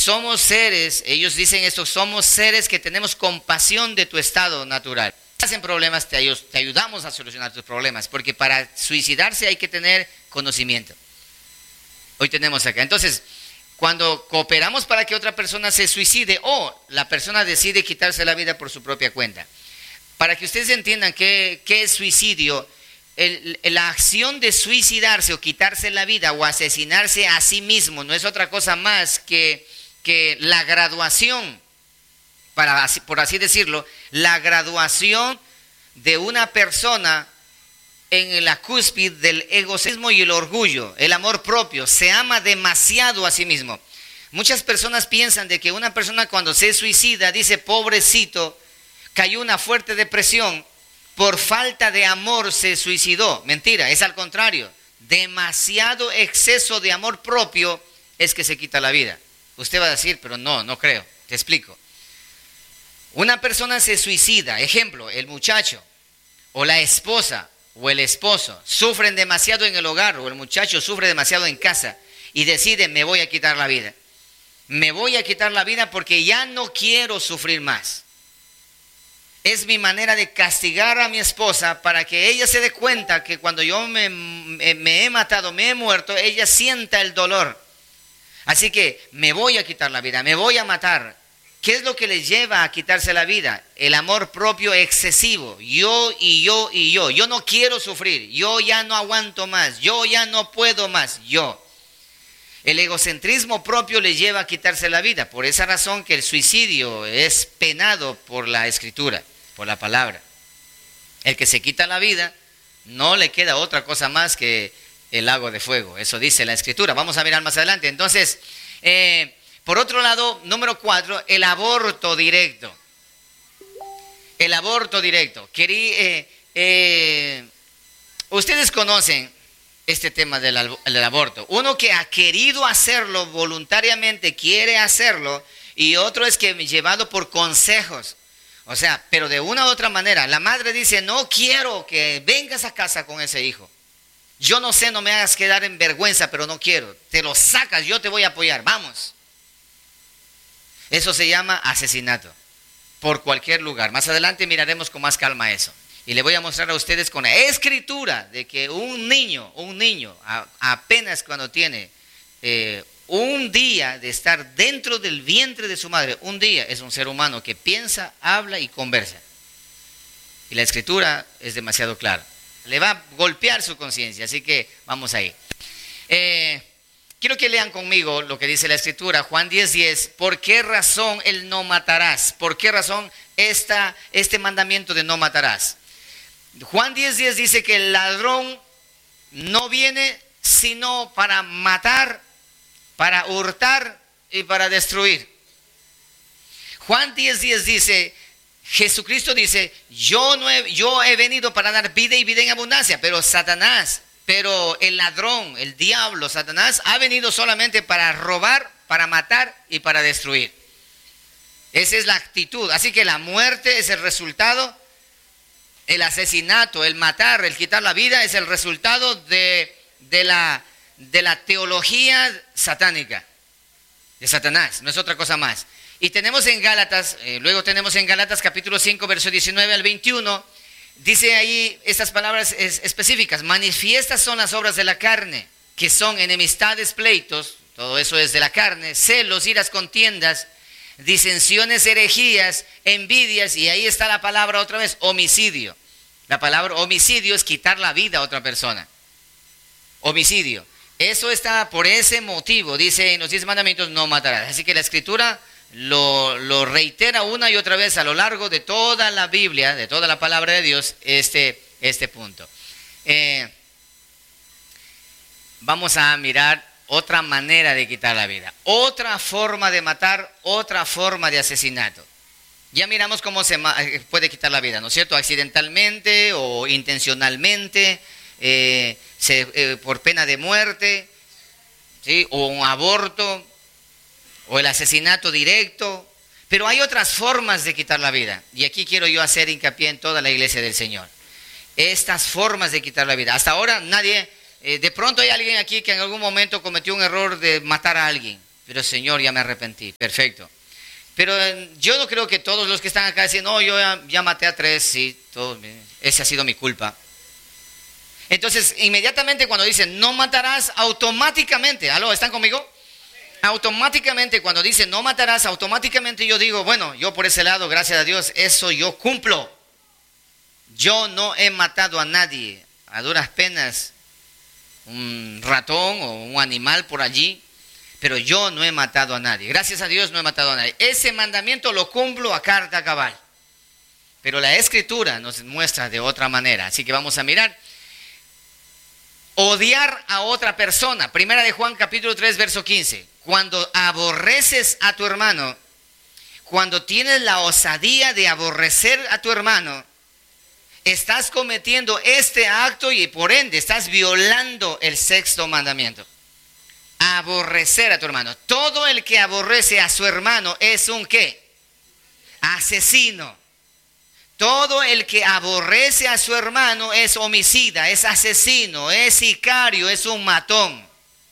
somos seres, ellos dicen esto, somos seres que tenemos compasión de tu estado natural. Si hacen problemas, te ayudamos a solucionar tus problemas, porque para suicidarse hay que tener conocimiento. Hoy tenemos acá. Entonces, cuando cooperamos para que otra persona se suicide o la persona decide quitarse la vida por su propia cuenta, para que ustedes entiendan qué es suicidio, la acción de suicidarse o quitarse la vida o asesinarse a sí mismo no es otra cosa más que la graduación, por así decirlo, la graduación de una persona en la cúspide del egocentrismo y el orgullo, el amor propio. Se ama demasiado a sí mismo. Muchas personas piensan de que una persona cuando se suicida dice, pobrecito, cayó una fuerte depresión, por falta de amor se suicidó. Mentira, es al contrario. Demasiado exceso de amor propio es que se quita la vida. Usted va a decir, pero no creo. Te explico. Una persona se suicida, ejemplo, el muchacho o la esposa o el esposo sufren demasiado en el hogar o el muchacho sufre demasiado en casa y decide, me voy a quitar la vida. Me voy a quitar la vida porque ya no quiero sufrir más. Es mi manera de castigar a mi esposa para que ella se dé cuenta que cuando yo me he matado, me he muerto, ella sienta el dolor. Así que me voy a quitar la vida, me voy a matar. ¿Qué es lo que le lleva a quitarse la vida? El amor propio excesivo. Yo y yo y yo. Yo no quiero sufrir. Yo ya no aguanto más. Yo ya no puedo más. Yo. El egocentrismo propio le lleva a quitarse la vida. Por esa razón que el suicidio es penado por la Escritura, por la palabra. El que se quita la vida no le queda otra cosa más que el lago de fuego. Eso dice la Escritura. Vamos a mirar más adelante. Entonces, por otro lado, número 4, el aborto directo. El aborto directo. Ustedes conocen este tema del aborto. Uno que ha querido hacerlo voluntariamente, quiere hacerlo, y otro es que llevado por consejos. O sea, pero de una u otra manera, la madre dice, no quiero que vengas a casa con ese hijo. Yo no sé, no me hagas quedar en vergüenza, pero no quiero. Te lo sacas, yo te voy a apoyar, vamos. Eso se llama asesinato, por cualquier lugar. Más adelante miraremos con más calma eso. Y le voy a mostrar a ustedes con la Escritura de que un niño, apenas cuando tiene un día de estar dentro del vientre de su madre, un día es un ser humano que piensa, habla y conversa. Y la Escritura es demasiado clara. Le va a golpear su conciencia, así que vamos ahí. Quiero que lean conmigo lo que dice la Escritura, Juan 10:10. ¿Por qué razón el no matarás? ¿Por qué razón este mandamiento de no matarás? Juan 10:10 dice que el ladrón no viene sino para matar, para hurtar y para destruir. Juan 10:10 dice, Jesucristo dice, yo he venido para dar vida y vida en abundancia, pero el ladrón, el diablo, Satanás, ha venido solamente para robar, para matar y para destruir. Esa es la actitud. Así que la muerte es el resultado, el asesinato, el matar, el quitar la vida es el resultado de la teología satánica, de Satanás, no es otra cosa más. Y tenemos en Gálatas, luego tenemos en Gálatas capítulo 5, verso 19 al 21, dice ahí estas palabras específicas: manifiestas son las obras de la carne, que son enemistades, pleitos, todo eso es de la carne, celos, iras, contiendas, disensiones, herejías, envidias, y ahí está la palabra otra vez, homicidio. La palabra homicidio es quitar la vida a otra persona. Homicidio. Eso está por ese motivo, dice en los 10 mandamientos, no matarás. Así que la Escritura lo reitera una y otra vez a lo largo de toda la Biblia, de toda la palabra de Dios, este punto. Vamos a mirar otra manera de quitar la vida, otra forma de matar, otra forma de asesinato. Ya miramos cómo se puede quitar la vida, ¿no es cierto? Accidentalmente o intencionalmente, por pena de muerte, ¿sí? O un aborto, o el asesinato directo. Pero hay otras formas de quitar la vida, y aquí quiero yo hacer hincapié en toda la iglesia del Señor. Estas formas de quitar la vida. Hasta ahora nadie, de pronto hay alguien aquí que en algún momento cometió un error de matar a alguien, pero Señor, ya me arrepentí. Perfecto. Pero yo no creo que todos los que están acá dicen, no, yo ya maté a 3, sí, esa ha sido mi culpa. Entonces, inmediatamente cuando dicen, no matarás, automáticamente, ¿aló? ¿Están conmigo? Automáticamente cuando dicen, no matarás, automáticamente yo digo, bueno, yo por ese lado, gracias a Dios, eso yo cumplo. Yo no he matado a nadie, a duras penas, un ratón o un animal por allí, pero yo no he matado a nadie. Gracias a Dios no he matado a nadie. Ese mandamiento lo cumplo a carta cabal. Pero la Escritura nos muestra de otra manera. Así que vamos a mirar. Odiar a otra persona. Primera de Juan capítulo 3 verso 15. Cuando aborreces a tu hermano, cuando tienes la osadía de aborrecer a tu hermano, estás cometiendo este acto y por ende estás violando el 6º mandamiento. Aborrecer a tu hermano. Todo el que aborrece a su hermano es un ¿qué? Asesino. Todo el que aborrece a su hermano es homicida, es asesino, es sicario, es un matón.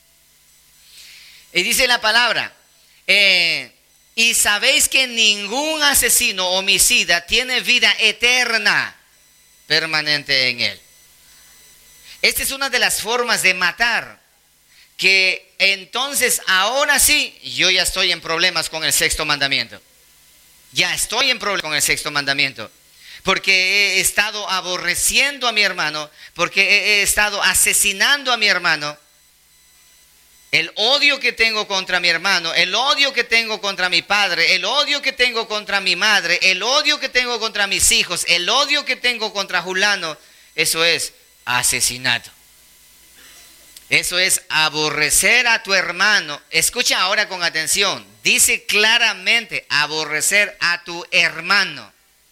Y dice la palabra, y sabéis que ningún asesino homicida tiene vida eterna permanente en él. Esta es una de las formas de matar, que entonces ahora sí, yo ya estoy en problemas con el 6º mandamiento. Ya estoy en problemas con el 6º mandamiento. Porque he estado aborreciendo a mi hermano, porque he estado asesinando a mi hermano. El odio que tengo contra mi hermano, el odio que tengo contra mi padre, el odio que tengo contra mi madre, el odio que tengo contra mis hijos, el odio que tengo contra Julano, eso es asesinato. Eso es aborrecer a tu hermano. Escucha ahora con atención. Dice claramente aborrecer a tu hermano.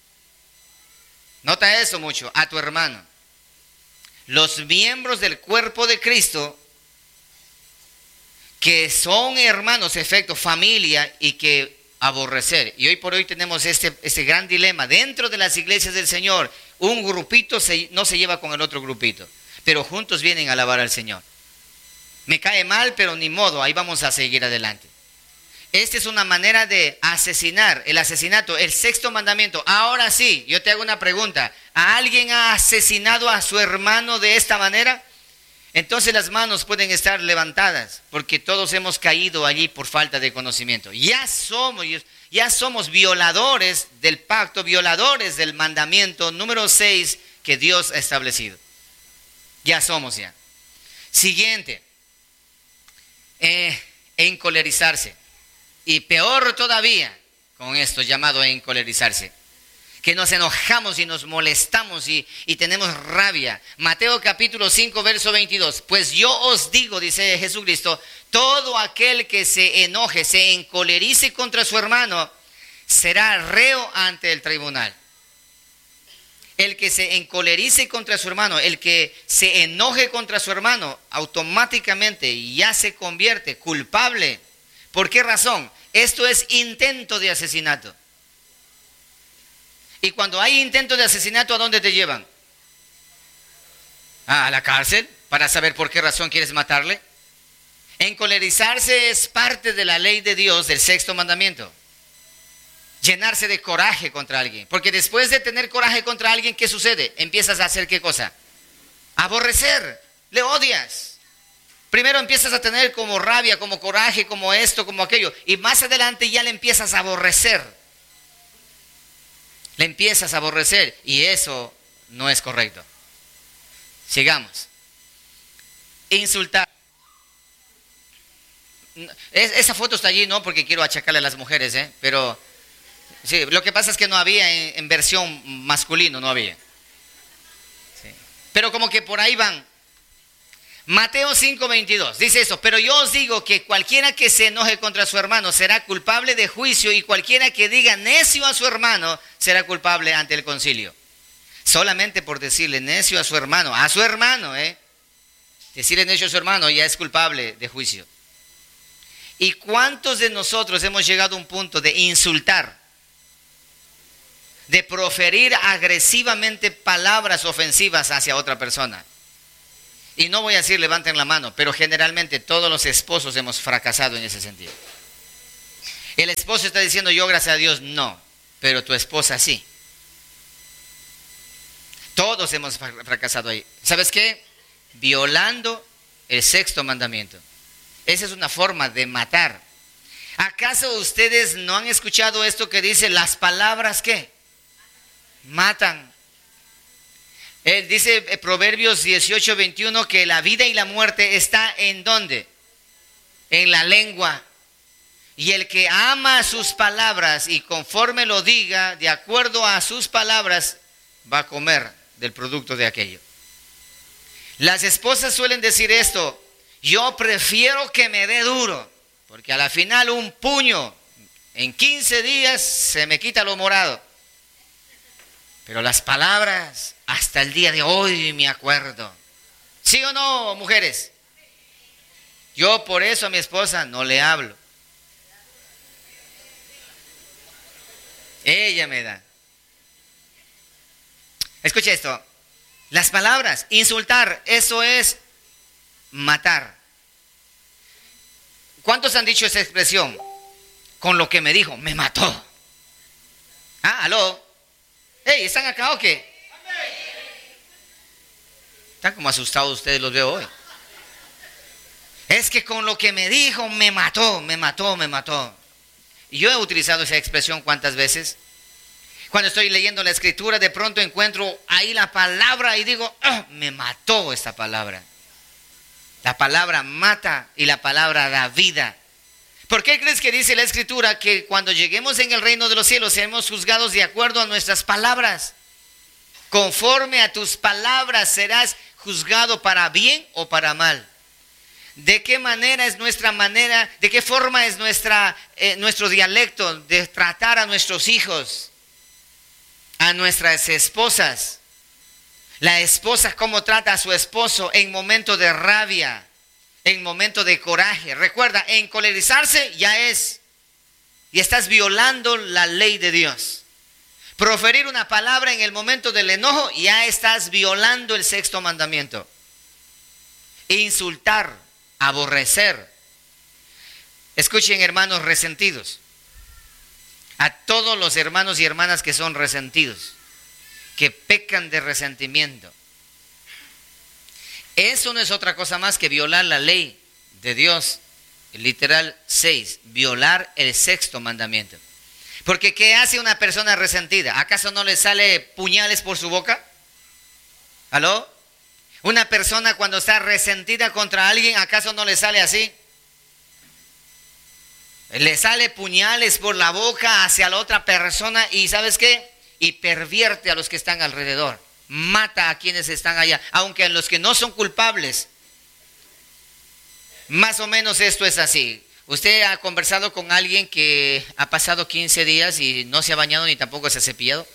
Nota eso mucho, a tu hermano. Los miembros del cuerpo de Cristo, que son hermanos, efecto, familia, y que aborrecer. Y hoy por hoy tenemos este gran dilema. Dentro de las iglesias del Señor, un grupito no se lleva con el otro grupito, pero juntos vienen a alabar al Señor. Me cae mal, pero ni modo, ahí vamos a seguir adelante. Esta es una manera de asesinar, el asesinato, el 6º mandamiento. Ahora sí, yo te hago una pregunta. ¿A alguien ha asesinado a su hermano de esta manera? Entonces las manos pueden estar levantadas, porque todos hemos caído allí por falta de conocimiento. Ya somos violadores del pacto, violadores del mandamiento número 6 que Dios ha establecido. Ya somos ya. Siguiente. Encolerizarse. Y peor todavía con esto llamado encolerizarse, que nos enojamos y nos molestamos y tenemos rabia. Mateo capítulo 5 verso 22. Pues yo os digo, dice Jesucristo, todo aquel que se enoje, se encolerice contra su hermano, será reo ante el tribunal. El que se encolerice contra su hermano, el que se enoje contra su hermano, automáticamente ya se convierte culpable. ¿Por qué razón? Esto es intento de asesinato. Y cuando hay intento de asesinato, ¿a dónde te llevan? ¿A la cárcel? ¿Para saber por qué razón quieres matarle? Encolerizarse es parte de la ley de Dios, del 6º mandamiento. Llenarse de coraje contra alguien. Porque después de tener coraje contra alguien, ¿qué sucede? Empiezas a hacer ¿qué cosa? Aborrecer, le odias. Primero empiezas a tener como rabia, como coraje, como esto, como aquello. Y más adelante ya le empiezas a aborrecer. Le empiezas a aborrecer. Y eso no es correcto. Sigamos. Insultar. Esa foto está allí, no porque quiero achacarle a las mujeres, pero sí, lo que pasa es que no había en versión masculino, no había. Sí. Pero como que por ahí van. Mateo 5:22 dice eso, pero yo os digo que cualquiera que se enoje contra su hermano será culpable de juicio, y cualquiera que diga necio a su hermano será culpable ante el concilio. Solamente por decirle necio a su hermano, decirle necio a su hermano ya es culpable de juicio. ¿Y cuántos de nosotros hemos llegado a un punto de insultar, de proferir agresivamente palabras ofensivas hacia otra persona? Y no voy a decir levanten la mano, pero generalmente todos los esposos hemos fracasado en ese sentido. El esposo está diciendo, yo gracias a Dios no, pero tu esposa sí. Todos hemos fracasado ahí. ¿Sabes qué? Violando el sexto mandamiento. Esa es una forma de matar. ¿Acaso ustedes no han escuchado esto que dice, las palabras qué? Matan. Él dice Proverbios 18:21 que la vida y la muerte está ¿en dónde? En la lengua. Y el que ama sus palabras y conforme lo diga, de acuerdo a sus palabras, va a comer del producto de aquello. Las esposas suelen decir esto, yo prefiero que me dé duro, porque a la final un puño en 15 días se me quita lo morado. Pero las palabras, hasta el día de hoy me acuerdo. ¿Sí o no, mujeres? Yo por eso a mi esposa no le hablo. Ella me da. Escucha esto. Las palabras, insultar, eso es matar. ¿Cuántos han dicho esa expresión? Con lo que me dijo, me mató. Ah, aló. Hey, ¿están acá o qué? Están como asustados ustedes, los veo hoy. Es que con lo que me dijo, me mató, me mató, me mató. Y yo he utilizado esa expresión cuántas veces. Cuando estoy leyendo la escritura, de pronto encuentro ahí la palabra y digo, oh, me mató esta palabra. La palabra mata y la palabra da vida. ¿Por qué crees que dice la escritura que cuando lleguemos en el reino de los cielos seremos juzgados de acuerdo a nuestras palabras? Conforme a tus palabras serás juzgado para bien o para mal. ¿De qué manera es nuestra manera, de qué forma es nuestro dialecto de tratar a nuestros hijos, a nuestras esposas? La esposa cómo trata a su esposo en momento de rabia, en momento de coraje. Recuerda, encolerizarse y estás violando la ley de Dios. Proferir una palabra en el momento del enojo, ya estás violando el sexto mandamiento. Insultar, aborrecer. Escuchen, hermanos resentidos, a todos los hermanos y hermanas que son resentidos, que pecan de resentimiento. Eso no es otra cosa más que violar la ley de Dios, literal 6, violar el sexto mandamiento. Porque ¿qué hace una persona resentida? ¿Acaso no le sale puñales por su boca? ¿Aló? Una persona cuando está resentida contra alguien, ¿acaso no le sale así? Le sale puñales por la boca hacia la otra persona y ¿sabes qué? Y pervierte a los que están alrededor. Mata a quienes están allá, aunque a los que no son culpables. Más o menos esto es así. ¿Usted ha conversado con alguien que ha pasado 15 días y no se ha bañado ni tampoco se ha cepillado?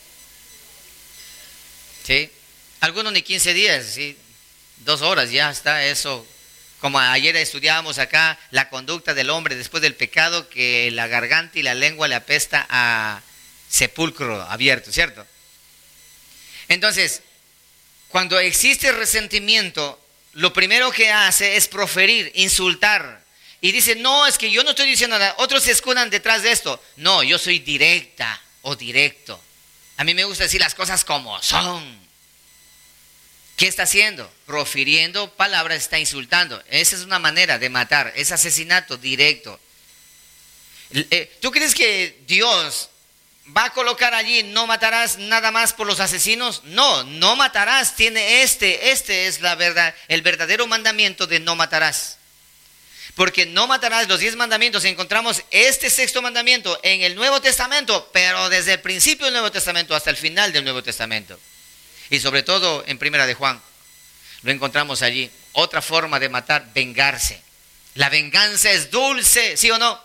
¿Sí? Algunos ni 15 días, ¿sí? 2 horas ya está eso. Como ayer estudiábamos acá, la conducta del hombre después del pecado, que la garganta y la lengua le apesta a sepulcro abierto, ¿cierto? Entonces, cuando existe resentimiento, lo primero que hace es proferir, insultar. Y dice, no, es que yo no estoy diciendo nada. Otros se escudan detrás de esto. No, yo soy directa o directo. A mí me gusta decir las cosas como son. ¿Qué está haciendo? Profiriendo palabras, está insultando. Esa es una manera de matar, es asesinato directo. ¿Tú crees que Dios va a colocar allí, no matarás nada más por los asesinos? No, no matarás, tiene este es la verdad, el verdadero mandamiento de no matarás. Porque no matarás, los 10 mandamientos, encontramos este sexto mandamiento en el Nuevo Testamento, pero desde el principio del Nuevo Testamento hasta el final del Nuevo Testamento. Y sobre todo en Primera de Juan, lo encontramos allí. Otra forma de matar, vengarse. La venganza es dulce, ¿sí o no?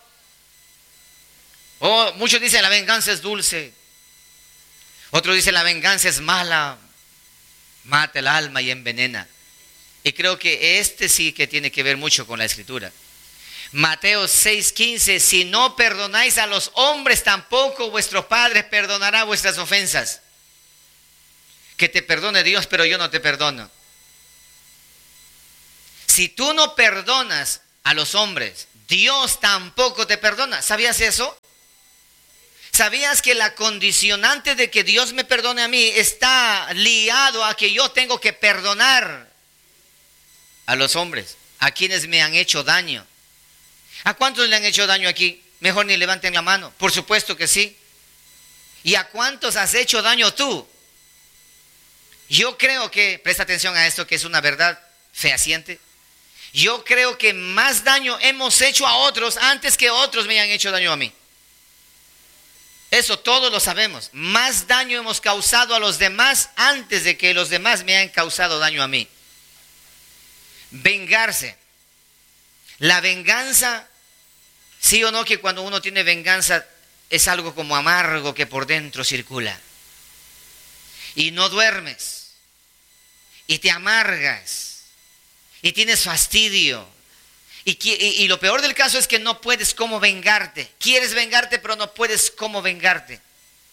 Oh, muchos dicen la venganza es dulce. Otros dicen la venganza es mala, mata el alma y envenena. Y creo que este sí que tiene que ver mucho con la Escritura. Mateo 6:15, si no perdonáis a los hombres, tampoco vuestro Padre perdonará vuestras ofensas. Que te perdone Dios, pero yo no te perdono. Si tú no perdonas a los hombres, Dios tampoco te perdona. ¿Sabías eso? ¿Sabías que la condicionante de que Dios me perdone a mí está liado a que yo tengo que perdonar a los hombres, a quienes me han hecho daño? ¿A cuántos le han hecho daño aquí? Mejor ni levanten la mano. Por supuesto que sí. ¿Y a cuántos has hecho daño tú? Yo creo que, presta atención a esto que es una verdad fehaciente. Yo creo que más daño hemos hecho a otros antes que otros me hayan hecho daño a mí. Eso todos lo sabemos. Más daño hemos causado a los demás antes de que los demás me hayan causado daño a mí. Vengarse. La venganza, sí o no que cuando uno tiene venganza es algo como amargo que por dentro circula. Y no duermes. Y te amargas. Y tienes fastidio. Y lo peor del caso es que no puedes cómo vengarte. Quieres vengarte, pero no puedes cómo vengarte.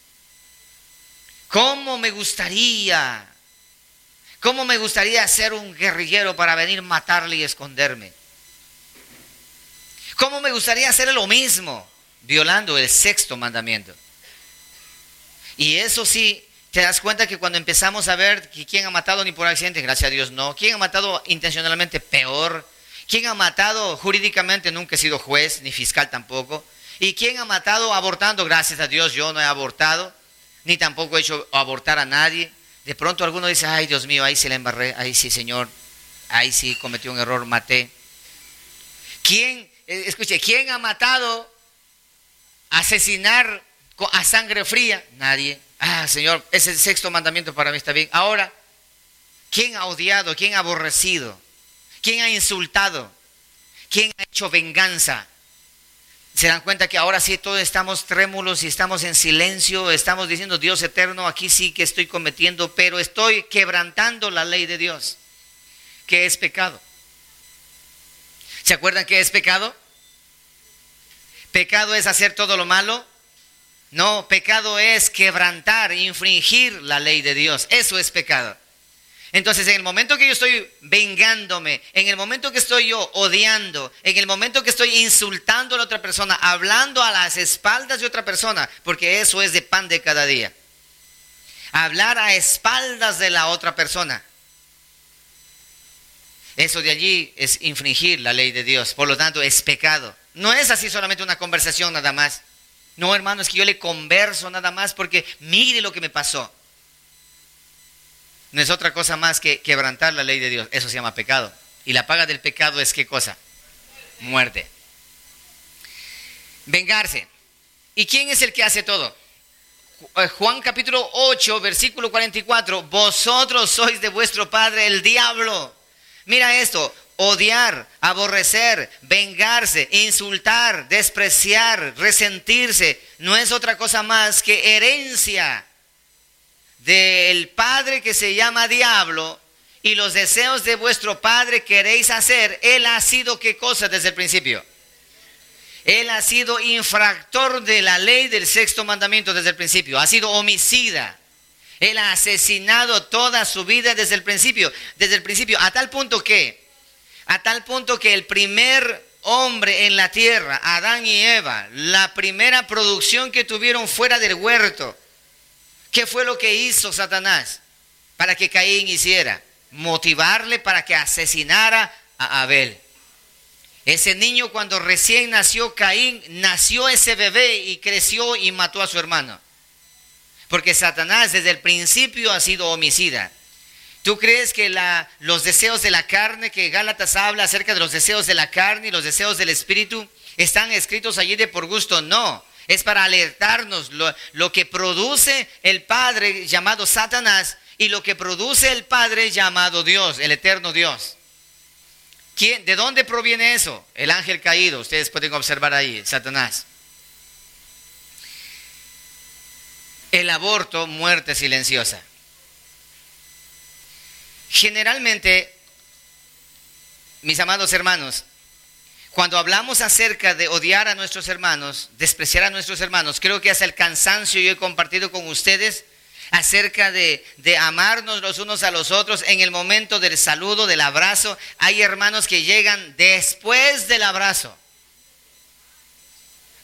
¿Cómo me gustaría ser un guerrillero para venir a matarle y esconderme? ¿Cómo me gustaría hacer lo mismo? Violando el 6º mandamiento. Y eso sí, te das cuenta que cuando empezamos a ver que quién ha matado ni por accidente, gracias a Dios no. ¿Quién ha matado intencionalmente? Peor. ¿Quién ha matado jurídicamente? Nunca he sido juez, ni fiscal tampoco. ¿Y quién ha matado abortando? Gracias a Dios yo no he abortado, ni tampoco he hecho abortar a nadie. De pronto alguno dice, ay Dios mío, ahí se la embarré, ahí sí Señor, ahí sí cometí un error, maté. Escuche, ¿quién ha matado, asesinar a sangre fría? Nadie. Ah, Señor, ese 6º mandamiento para mí está bien. Ahora, ¿quién ha odiado? ¿Quién ha aborrecido? ¿Quién ha insultado? ¿Quién ha hecho venganza? Se dan cuenta que ahora sí todos estamos trémulos y estamos en silencio, estamos diciendo, Dios eterno, aquí sí que estoy cometiendo, pero estoy quebrantando la ley de Dios. ¿Qué es pecado? ¿Se acuerdan qué es pecado? ¿Pecado es hacer todo lo malo? No, pecado es quebrantar, infringir la ley de Dios. Eso es pecado. Entonces, en el momento que yo estoy vengándome, en el momento que estoy yo odiando, en el momento que estoy insultando a la otra persona, hablando a las espaldas de otra persona, porque eso es de pan de cada día. Hablar a espaldas de la otra persona. Eso de allí es infringir la ley de Dios. Por lo tanto, es pecado. No es así solamente una conversación nada más. No, hermano, es que yo le converso nada más porque mire lo que me pasó. No es otra cosa más que quebrantar la ley de Dios. Eso se llama pecado. Y la paga del pecado es ¿qué cosa? Muerte. Vengarse. ¿Y quién es el que hace todo? Juan capítulo 8, versículo 44. Vosotros sois de vuestro padre el diablo. Mira esto. Odiar, aborrecer, vengarse, insultar, despreciar, resentirse. No es otra cosa más que herencia del padre que se llama diablo, y los deseos de vuestro padre queréis hacer. Él ha sido ¿qué cosa desde el principio? Él ha sido infractor de la ley del 6º mandamiento desde el principio. Ha sido homicida. Él ha asesinado toda su vida desde el principio. A tal punto que el primer hombre en la tierra, Adán y Eva, la primera producción que tuvieron fuera del huerto, ¿qué fue lo que hizo Satanás para que Caín hiciera? Motivarle para que asesinara a Abel. Ese niño, cuando recién nació Caín, nació ese bebé y creció y mató a su hermano. Porque Satanás desde el principio ha sido homicida. ¿Tú crees que los deseos de la carne, que Gálatas habla acerca de los deseos de la carne y los deseos del espíritu, están escritos allí de por gusto? No. Es para alertarnos lo que produce el padre llamado Satanás y lo que produce el padre llamado Dios, el eterno Dios. ¿De dónde proviene eso? El ángel caído, ustedes pueden observar ahí, Satanás. El aborto, muerte silenciosa. Generalmente, mis amados hermanos, cuando hablamos acerca de odiar a nuestros hermanos, despreciar a nuestros hermanos, creo que hasta el cansancio yo he compartido con ustedes acerca de amarnos los unos a los otros en el momento del saludo, del abrazo. Hay hermanos que llegan después del abrazo.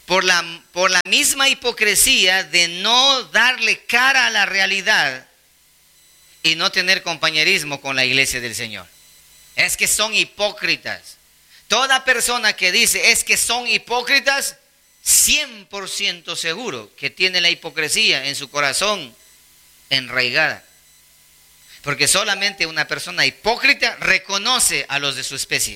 por la misma hipocresía de no darle cara a la realidad y no tener compañerismo con la iglesia del Señor. Es que son hipócritas. Toda persona que dice es que son hipócritas, 100% seguro que tiene la hipocresía en su corazón enraigada. Porque solamente una persona hipócrita reconoce a los de su especie.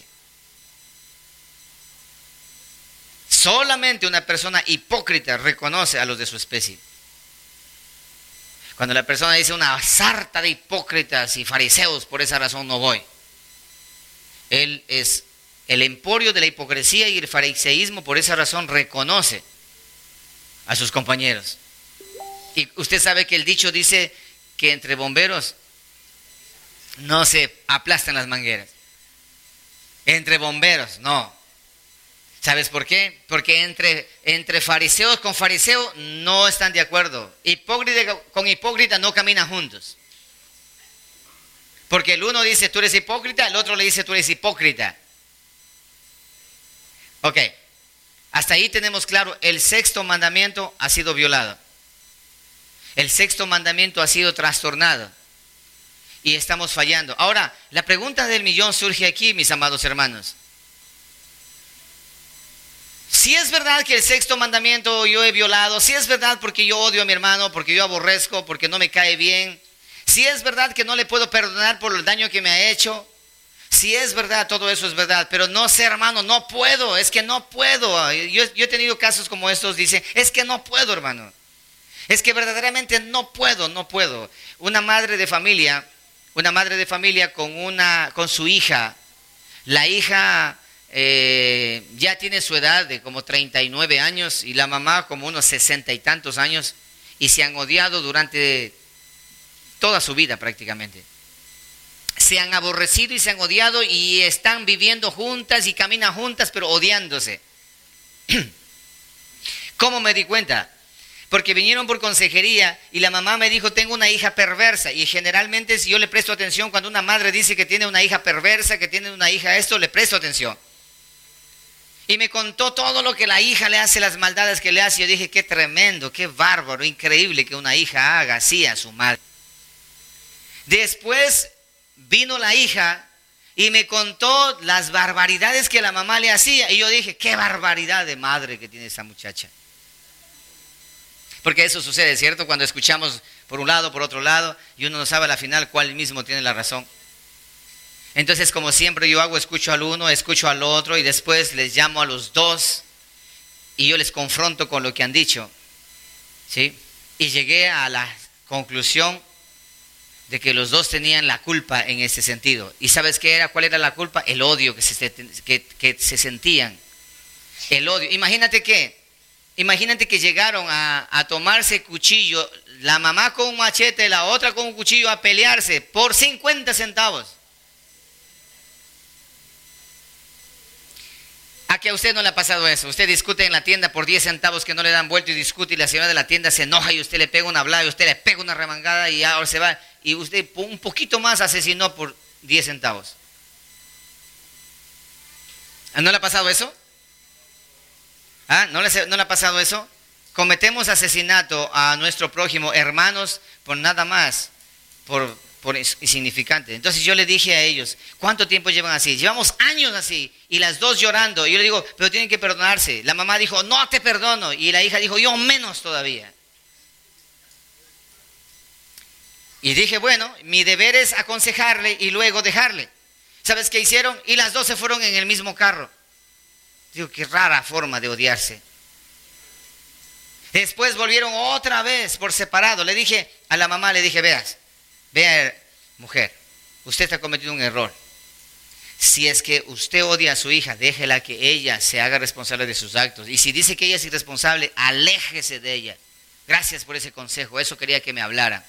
Solamente una persona hipócrita reconoce a los de su especie. Cuando la persona dice una sarta de hipócritas y fariseos, por esa razón no voy. Él es el emporio de la hipocresía y el fariseísmo, por esa razón reconoce a sus compañeros. Y usted sabe que el dicho dice que entre bomberos no se aplastan las mangueras. Entre bomberos, no. ¿Sabes por qué? Porque entre fariseos con fariseos no están de acuerdo. Hipócrita con hipócrita no caminan juntos. Porque el uno dice tú eres hipócrita, el otro le dice tú eres hipócrita. Ok, hasta ahí tenemos claro, el sexto mandamiento ha sido violado. El sexto mandamiento ha sido trastornado. Y estamos fallando. Ahora, la pregunta del millón surge aquí, mis amados hermanos. Si es verdad que el sexto mandamiento yo he violado, si es verdad porque yo odio a mi hermano, porque yo aborrezco, porque no me cae bien, si es verdad que no le puedo perdonar por el daño que me ha hecho, si es verdad, todo eso es verdad, pero no sé, hermano, no puedo, es que no puedo. Yo he tenido casos como estos, dicen, es que no puedo, hermano. Es que verdaderamente no puedo. Una madre de familia con su hija, la hija ya tiene su edad de como 39 años y la mamá como unos 60 y tantos años y se han odiado durante toda su vida prácticamente. Se han aborrecido y se han odiado y están viviendo juntas y caminan juntas pero odiándose. ¿Cómo me di cuenta? Porque vinieron por consejería y la mamá me dijo, tengo una hija perversa. Y generalmente si yo le presto atención, cuando una madre dice que tiene una hija perversa, que tiene una hija esto, le presto atención. Y me contó todo lo que la hija le hace, las maldades que le hace. Yo dije, qué tremendo, qué bárbaro, increíble que una hija haga así a su madre. Después vino la hija y me contó las barbaridades que la mamá le hacía. Y yo dije, qué barbaridad de madre que tiene esa muchacha. Porque eso sucede, ¿cierto? Cuando escuchamos por un lado, por otro lado, y uno no sabe a la final cuál mismo tiene la razón. Entonces, como siempre yo hago, escucho al uno, escucho al otro, y después les llamo a los dos, y yo les confronto con lo que han dicho, ¿sí? Y llegué a la conclusión de que los dos tenían la culpa en ese sentido. ¿Y sabes qué era? ¿Cuál era la culpa? El odio que se sentían. El odio. Imagínate que llegaron a tomarse cuchillo, la mamá con un machete, la otra con un cuchillo, a pelearse por 50 centavos. ¿A que a usted no le ha pasado eso? Usted discute en la tienda por 10 centavos que no le dan vuelto y discute y la señora de la tienda se enoja y usted le pega una hablada y usted le pega una remangada y ahora se va y usted un poquito más asesinó por 10 centavos. ¿No le ha pasado eso? ¿Ah? ¿No le ha pasado eso? Cometemos asesinato a nuestro prójimo, hermanos, por nada más, por insignificante. Entonces yo le dije a ellos, ¿cuánto tiempo llevan así? Llevamos años así, y las dos llorando. Y yo le digo, pero tienen que perdonarse. La mamá dijo, no te perdono. Y la hija dijo, yo menos todavía. Y dije, bueno, mi deber es aconsejarle y luego dejarle. ¿Sabes qué hicieron? Y las dos se fueron en el mismo carro. Digo, qué rara forma de odiarse. Después volvieron otra vez por separado. Le dije a la mamá, le dije, vea, mujer, usted está cometiendo un error. Si es que usted odia a su hija, déjela que ella se haga responsable de sus actos. Y si dice que ella es irresponsable, aléjese de ella. Gracias por ese consejo, eso quería que me hablara.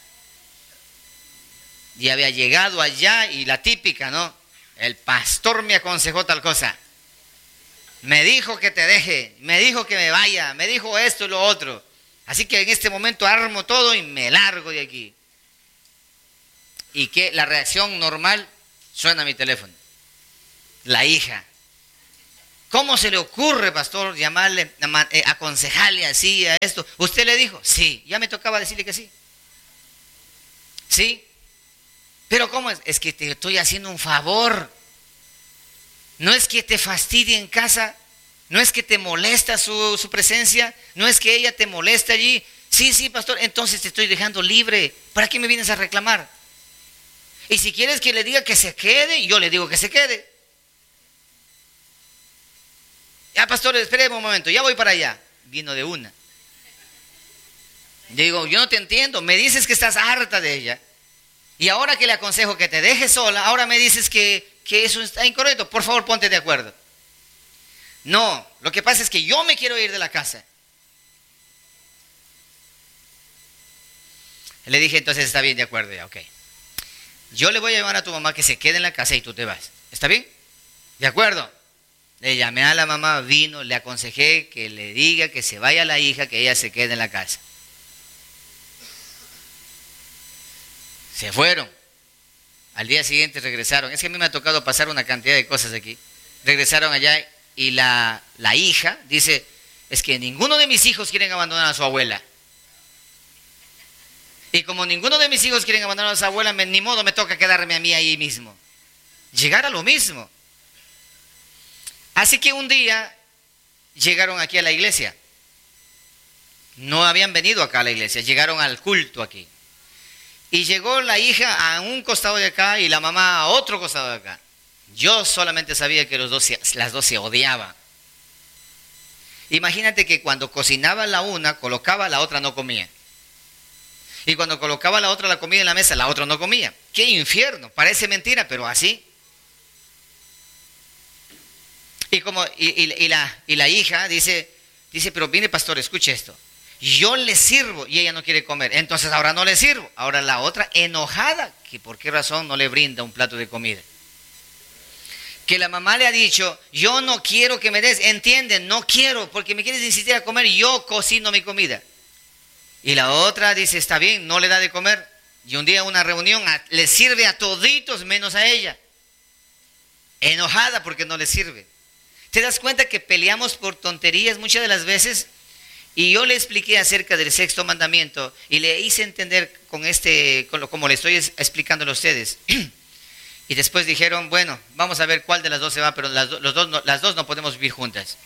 Y había llegado allá y la típica, ¿no? El pastor me aconsejó tal cosa. Me dijo que te deje, me dijo que me vaya, me dijo esto y lo otro. Así que en este momento armo todo y me largo de aquí. Y que la reacción normal, suena mi teléfono. La hija. ¿Cómo se le ocurre, pastor, llamarle, aconsejarle así a esto? ¿Usted le dijo? Sí, ya me tocaba decirle que sí. ¿Sí? Pero ¿cómo es? Es que te estoy haciendo un favor. No es que te fastidie en casa, no es que te molesta su presencia, no es que ella te molesta allí. Sí, sí, pastor, entonces te estoy dejando libre. ¿Para qué me vienes a reclamar? Y si quieres que le diga que se quede, yo le digo que se quede. Ya, pastor, espere un momento, ya voy para allá. Vino de una. Yo digo, yo no te entiendo, me dices que estás harta de ella. Y ahora que le aconsejo que te dejes sola, ahora me dices que eso está incorrecto. Por favor, ponte de acuerdo. No, lo que pasa es que yo me quiero ir de la casa. Le dije, entonces está bien, de acuerdo, ya, ok. Yo le voy a llamar a tu mamá que se quede en la casa y tú te vas. ¿Está bien? De acuerdo. Le llamé a la mamá, vino, le aconsejé que le diga que se vaya la hija, que ella se quede en la casa. Se fueron. Al día siguiente regresaron. Es que a mí me ha tocado pasar una cantidad de cosas aquí. Regresaron allá y la hija dice, es que ninguno de mis hijos quieren abandonar a su abuela. Y como ninguno de mis hijos quieren abandonar a su abuela, ni modo me toca quedarme a mí ahí mismo. Llegar a lo mismo. Así que un día llegaron aquí a la iglesia. No habían venido acá a la iglesia, llegaron al culto aquí. Y llegó la hija a un costado de acá y la mamá a otro costado de acá. Yo solamente sabía que las dos se odiaban. Imagínate que cuando cocinaba la una, colocaba, la otra no comía. Y cuando colocaba la otra la comida en la mesa, la otra no comía. ¡Qué infierno! Parece mentira, pero así. Y la hija dice, pero mire, pastor, escuche esto. Yo le sirvo y ella no quiere comer. Entonces ahora no le sirvo. Ahora la otra enojada, que por qué razón no le brinda un plato de comida. Que la mamá le ha dicho, yo no quiero que me des. Entienden, no quiero, porque me quieres insistir a comer, yo cocino mi comida. Y la otra dice, está bien, no le da de comer. Y un día en una reunión le sirve a toditos menos a ella. Enojada porque no le sirve. ¿Te das cuenta que peleamos por tonterías muchas de las veces? Y yo le expliqué acerca del sexto mandamiento y le hice entender como le estoy explicándolo a ustedes. Y después dijeron, bueno, vamos a ver cuál de las dos se va, pero las dos no podemos vivir juntas.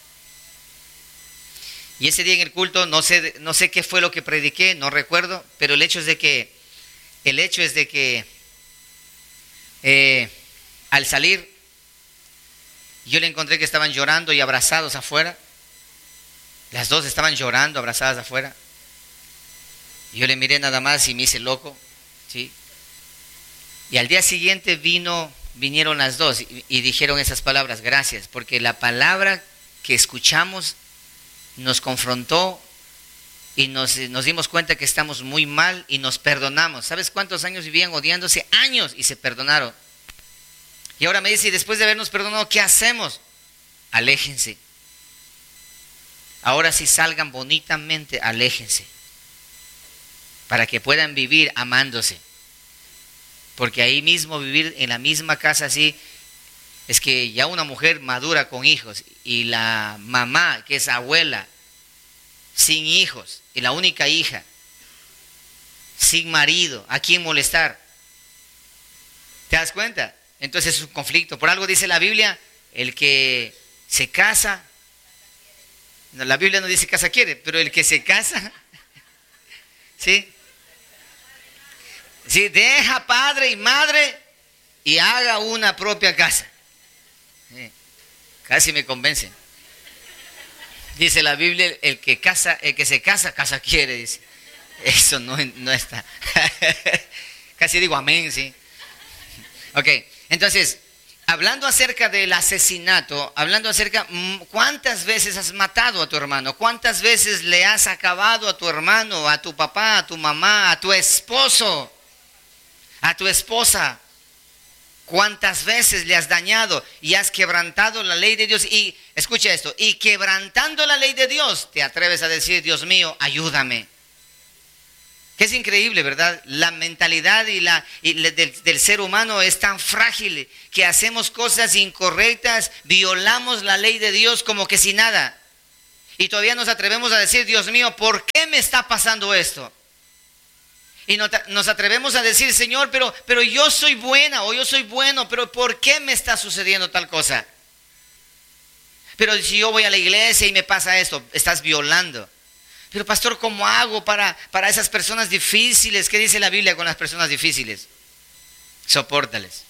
Y ese día en el culto, no sé qué fue lo que prediqué, no recuerdo, pero el hecho es de que al salir, yo le encontré que estaban llorando y abrazados afuera. Las dos estaban llorando, abrazadas afuera. Y yo le miré nada más y me hice loco, ¿sí? Y al día siguiente vinieron las dos y dijeron esas palabras, gracias, porque la palabra que escuchamos nos confrontó y nos dimos cuenta que estamos muy mal y nos perdonamos. ¿Sabes cuántos años vivían odiándose? Años, y se perdonaron. Y ahora me dice, y después de habernos perdonado, ¿qué hacemos? Aléjense. Ahora sí salgan bonitamente, aléjense. Para que puedan vivir amándose. Porque ahí mismo vivir en la misma casa así, es que ya una mujer madura con hijos y la mamá que es abuela sin hijos y la única hija sin marido, ¿a quién molestar? ¿Te das cuenta? Entonces es un conflicto. Por algo dice la Biblia, el que se casa, no, la Biblia no dice casa quiere, pero el que se casa, ¿sí? Sí, deja padre y madre y haga una propia casa. Sí, casi me convence. Dice la Biblia, el que se casa, casa quiere, dice. Eso no está. Casi digo amén, sí. Ok, entonces, hablando acerca del asesinato, ¿cuántas veces has matado a tu hermano? ¿Cuántas veces le has acabado a tu hermano, a tu papá, a tu mamá, a tu esposo, a tu esposa? ¿Cuántas veces le has dañado y has quebrantado la ley de Dios? Y escucha esto, y quebrantando la ley de Dios, te atreves a decir, Dios mío, ayúdame. Que es increíble, ¿verdad? La mentalidad del ser humano es tan frágil que hacemos cosas incorrectas, violamos la ley de Dios como que sin nada. Y todavía nos atrevemos a decir, Dios mío, ¿por qué me está pasando esto? Y nos atrevemos a decir, Señor, pero yo soy buena o yo soy bueno, pero ¿por qué me está sucediendo tal cosa? Pero si yo voy a la iglesia y me pasa esto, estás violando. Pero pastor, ¿cómo hago para esas personas difíciles? ¿Qué dice la Biblia con las personas difíciles? Sopórtales.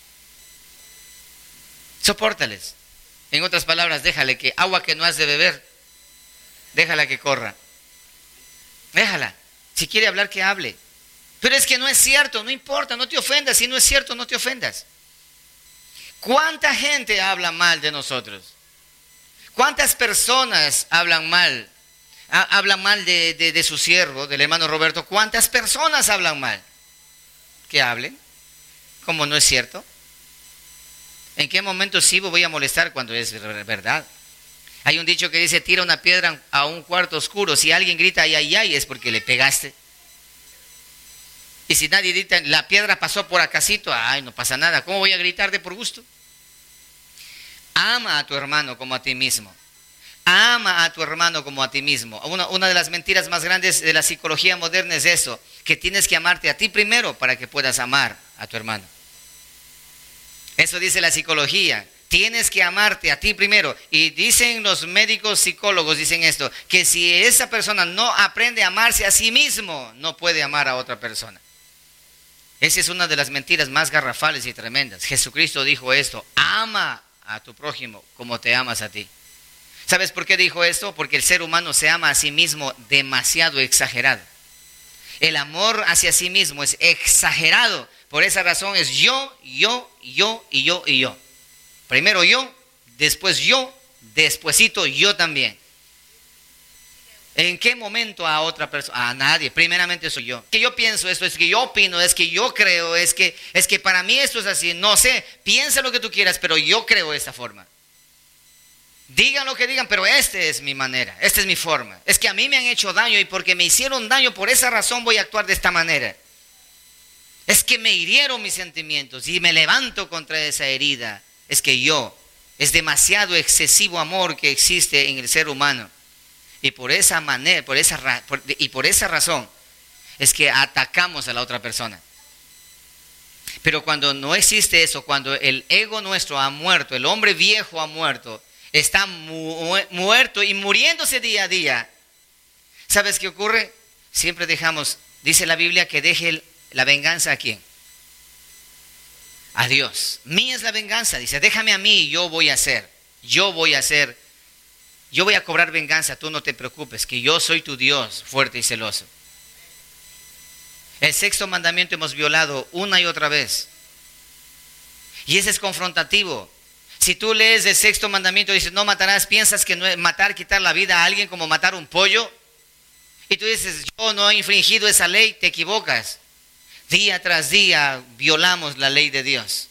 Sopórtales. En otras palabras, déjale que agua que no has de beber, déjala que corra. Déjala. Si quiere hablar, que hable. Pero es que no es cierto, no importa, no te ofendas. Si no es cierto, no te ofendas. ¿Cuánta gente habla mal de nosotros? ¿Cuántas personas hablan mal? Hablan mal de su siervo, del hermano Roberto. ¿Cuántas personas hablan mal? Que hablen. ¿Cómo no es cierto? ¿En qué momento sí voy a molestar cuando es verdad? Hay un dicho que dice, tira una piedra a un cuarto oscuro. Si alguien grita ay, ay, ay, es porque le pegaste. Y si nadie grita, la piedra pasó por acasito, ay, no pasa nada. ¿Cómo voy a gritar de por gusto? Ama a tu hermano como a ti mismo. Ama a tu hermano como a ti mismo. Una de las mentiras más grandes de la psicología moderna es eso, que tienes que amarte a ti primero para que puedas amar a tu hermano. Eso dice la psicología. Tienes que amarte a ti primero. Y dicen los médicos psicólogos, dicen esto, que si esa persona no aprende a amarse a sí mismo, no puede amar a otra persona. Esa es una de las mentiras más garrafales y tremendas. Jesucristo dijo esto, ama a tu prójimo como te amas a ti. ¿Sabes por qué dijo esto? Porque el ser humano se ama a sí mismo demasiado exagerado. El amor hacia sí mismo es exagerado. Por esa razón es yo. Primero yo, despuesito yo también. ¿En qué momento a otra persona? A nadie. Primeramente soy yo. Que yo pienso esto, es que yo opino, es que yo creo, es que para mí esto es así. No sé, piensa lo que tú quieras, pero yo creo de esta forma. Digan lo que digan, pero esta es mi manera, esta es mi forma. Es que a mí me han hecho daño y porque me hicieron daño, por esa razón voy a actuar de esta manera. Es que me hirieron mis sentimientos y me levanto contra esa herida. Es que es demasiado excesivo amor que existe en el ser humano. Y por esa manera, por esa razón, es que atacamos a la otra persona. Pero cuando no existe eso, cuando el ego nuestro ha muerto, el hombre viejo ha muerto, está muerto y muriéndose día a día, ¿sabes qué ocurre? Siempre dejamos, dice la Biblia, que deje la venganza ¿a quién? A Dios. Mía es la venganza, dice, déjame a mí, yo voy a cobrar venganza, tú no te preocupes, que yo soy tu Dios, fuerte y celoso. El sexto mandamiento hemos violado una y otra vez. Y ese es confrontativo. Si tú lees el sexto mandamiento y dices, no matarás, piensas que no es matar, quitar la vida a alguien como matar un pollo. Y tú dices, yo no he infringido esa ley, te equivocas. Día tras día violamos la ley de Dios.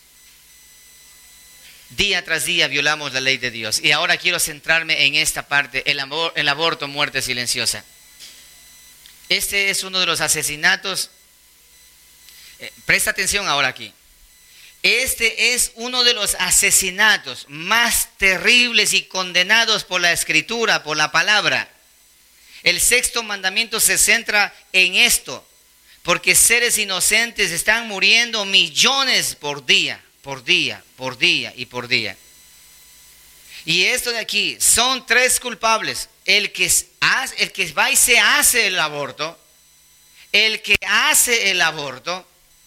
Día tras día violamos la ley de Dios. Y ahora quiero centrarme en esta parte, el aborto, muerte silenciosa. Este es uno de los asesinatos. Presta atención ahora aquí. Este es uno de los asesinatos más terribles y condenados por la Escritura, por la palabra. El sexto mandamiento se centra en esto, porque seres inocentes están muriendo millones por día. Y esto de aquí, son tres culpables. El que va y se hace el aborto, el que hace el aborto,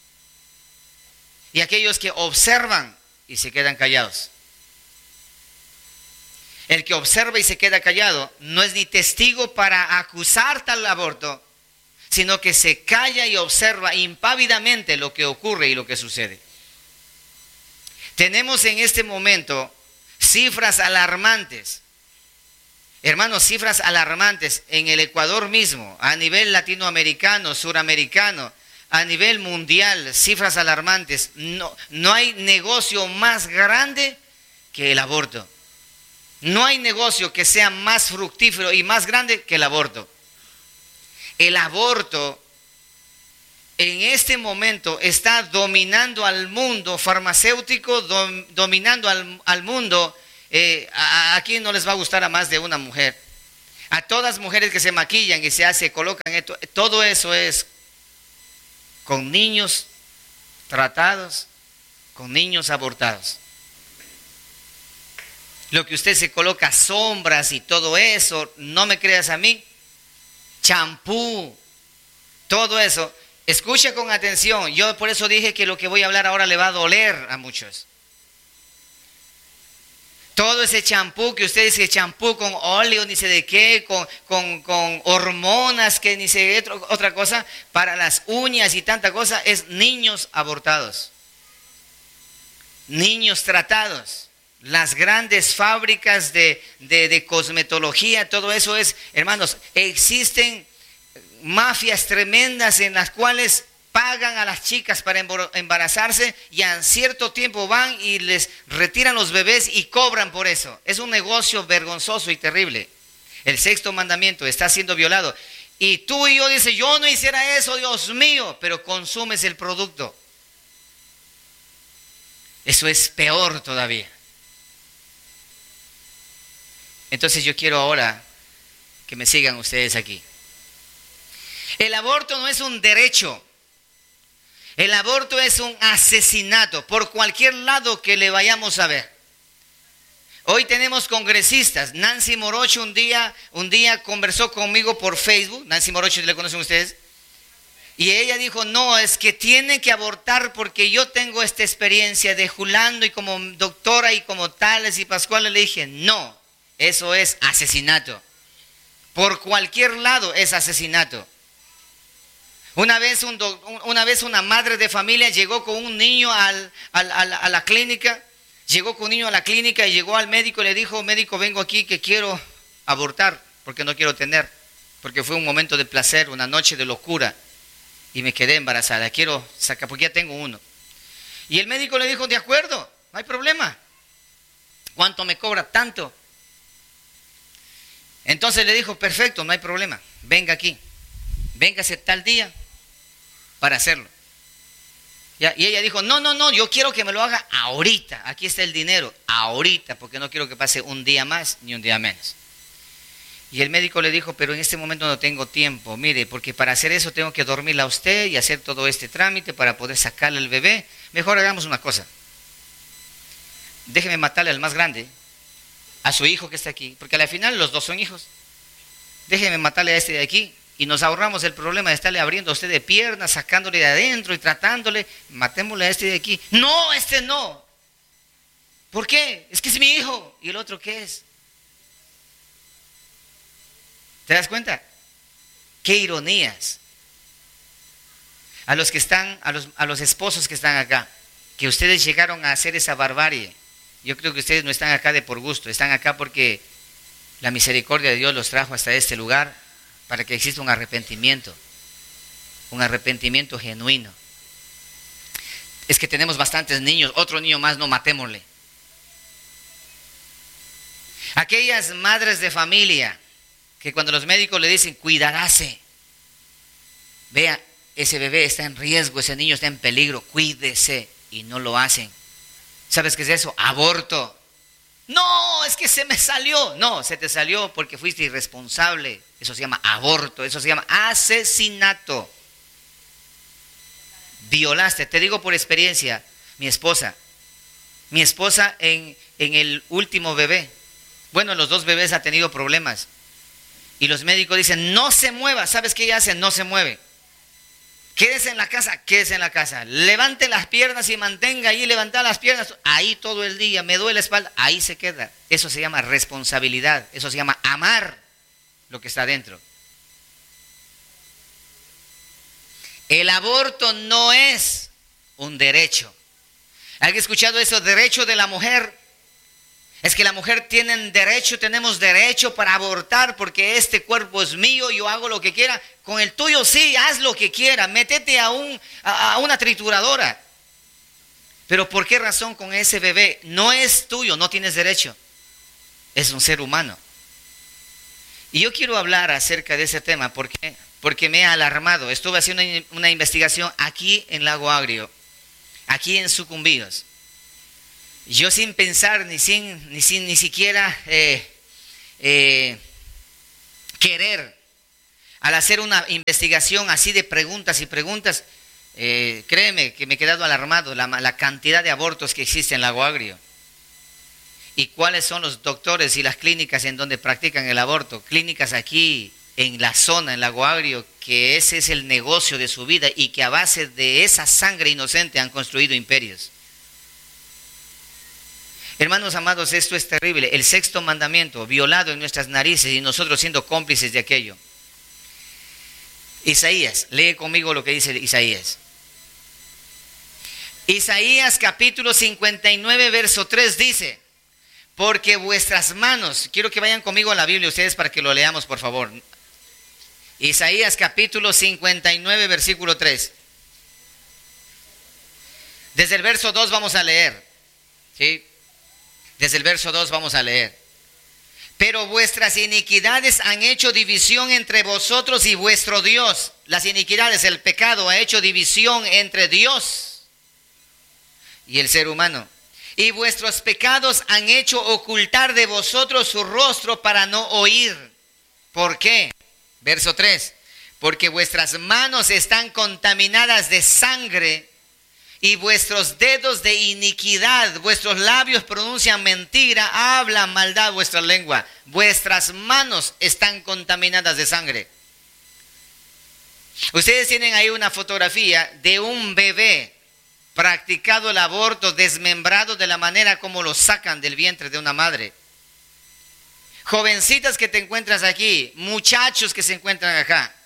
y aquellos que observan y se quedan callados. El que observa y se queda callado no es ni testigo para acusar tal aborto, sino que se calla y observa impávidamente lo que ocurre y lo que sucede. Tenemos en este momento cifras alarmantes. Hermanos, cifras alarmantes en el Ecuador mismo, a nivel latinoamericano, suramericano, a nivel mundial, cifras alarmantes. No hay negocio más grande que el aborto. No hay negocio que sea más fructífero y más grande que el aborto. El aborto en este momento está dominando al mundo farmacéutico, dominando al mundo. Aquí no les va a gustar a más de una mujer. A todas mujeres que se maquillan y colocan esto, todo eso es con niños tratados, con niños abortados. Lo que usted se coloca, sombras y todo eso, no me creas a mí, champú, todo eso. Escucha con atención. Yo por eso dije que lo que voy a hablar ahora le va a doler a muchos. Todo ese champú que usted dice, champú con óleo, ni sé de qué, con hormonas, que ni sé de otra cosa, para las uñas y tanta cosa, es niños abortados. Niños tratados. Las grandes fábricas de cosmetología, todo eso es, hermanos, existen mafias tremendas en las cuales pagan a las chicas para embarazarse y a cierto tiempo van y les retiran los bebés y cobran por eso. Es un negocio vergonzoso y terrible. El sexto mandamiento está siendo violado. Y tú y yo dices, yo no hiciera eso, Dios mío, pero consumes el producto. Eso es peor todavía. Entonces yo quiero ahora que me sigan ustedes aquí. El aborto no es un derecho. El aborto es un asesinato por cualquier lado que le vayamos a ver. Hoy tenemos congresistas. Nancy Morocho un día conversó conmigo por Facebook. Nancy Morocho, ¿le conocen ustedes? Y ella dijo, no, es que tienen que abortar porque yo tengo esta experiencia de Julando y como doctora y como Tales y Pascual. Le dije, no, eso es asesinato. Por cualquier lado es asesinato. Una vez una madre de familia llegó con un niño a la clínica, y llegó al médico y le dijo, médico, vengo aquí que quiero abortar porque no quiero tener, porque fue un momento de placer, una noche de locura y me quedé embarazada, quiero sacar porque ya tengo uno. Y el médico le dijo, de acuerdo, no hay problema. ¿Cuánto me cobra? Tanto. Entonces le dijo, perfecto, no hay problema, venga aquí, véngase tal día para hacerlo. Y ella dijo, no, yo quiero que me lo haga ahorita, aquí está el dinero, ahorita, porque no quiero que pase un día más ni un día menos. Y el médico le dijo, pero en este momento no tengo tiempo, mire, porque para hacer eso tengo que dormirla a usted y hacer todo este trámite para poder sacarle el bebé. Mejor hagamos una cosa, déjeme matarle al más grande, a su hijo que está aquí, porque al final los dos son hijos. Déjeme matarle a este de aquí y nos ahorramos el problema de estarle abriendo a usted de piernas, sacándole de adentro y tratándole. Matémosle a este de aquí. No, este no. ¿Por qué? Es que es mi hijo. ¿Y el otro qué es? ¿Te das cuenta? Qué ironías. A los que están, a los esposos que están acá, que ustedes llegaron a hacer esa barbarie. Yo creo que ustedes no están acá de por gusto, están acá porque la misericordia de Dios los trajo hasta este lugar para que exista un arrepentimiento genuino. Es que tenemos bastantes niños, otro niño más, no matémosle. Aquellas madres de familia que cuando los médicos le dicen, cuidaráse, vea, ese bebé está en riesgo, ese niño está en peligro, cuídese, y no lo hacen. ¿Sabes qué es eso? Aborto. No, es que se me salió. No, se te salió porque fuiste irresponsable. Eso se llama aborto, eso se llama asesinato. Violaste, te digo por experiencia, mi esposa en el último bebé, bueno, los dos bebés ha tenido problemas. Y los médicos dicen, no se mueva. ¿Sabes qué ella hace? No se mueve. Quédese en la casa, levante las piernas y mantenga ahí levantadas las piernas, ahí todo el día, me duele la espalda, ahí se queda. Eso se llama responsabilidad, eso se llama amar lo que está adentro. El aborto no es un derecho. ¿Alguien ha escuchado eso? Derecho de la mujer. Es que la mujer tiene derecho, tenemos derecho para abortar porque este cuerpo es mío, yo hago lo que quiera. Con el tuyo sí, haz lo que quiera, métete a una trituradora. Pero ¿por qué razón con ese bebé? No es tuyo, no tienes derecho. Es un ser humano. Y yo quiero hablar acerca de ese tema. ¿Por qué? porque me he alarmado. Estuve haciendo una investigación aquí en Lago Agrio, aquí en Sucumbíos. Yo sin pensar, ni siquiera querer, al hacer una investigación así de preguntas y preguntas, créeme que me he quedado alarmado la cantidad de abortos que existen en Lago Agrio. ¿Y cuáles son los doctores y las clínicas en donde practican el aborto? Clínicas aquí en la zona, en Lago Agrio, que ese es el negocio de su vida y que a base de esa sangre inocente han construido imperios. Hermanos amados, esto es terrible. El sexto mandamiento violado en nuestras narices y nosotros siendo cómplices de aquello. Isaías, lee conmigo lo que dice Isaías. Isaías capítulo 59, verso 3 dice: porque vuestras manos, quiero que vayan conmigo a la Biblia ustedes para que lo leamos por favor. Isaías capítulo 59, versículo 3. Desde el verso 2 vamos a leer, ¿sí? Desde el verso 2 vamos a leer. Pero vuestras iniquidades han hecho división entre vosotros y vuestro Dios. Las iniquidades, el pecado ha hecho división entre Dios y el ser humano. Y vuestros pecados han hecho ocultar de vosotros su rostro para no oír. ¿Por qué? Verso 3. Porque vuestras manos están contaminadas de sangre y vuestros dedos de iniquidad, vuestros labios pronuncian mentira, hablan maldad vuestra lengua. Vuestras manos están contaminadas de sangre. Ustedes tienen ahí una fotografía de un bebé practicado el aborto, desmembrado de la manera como lo sacan del vientre de una madre. Jovencitas que te encuentras aquí, muchachos que se encuentran acá.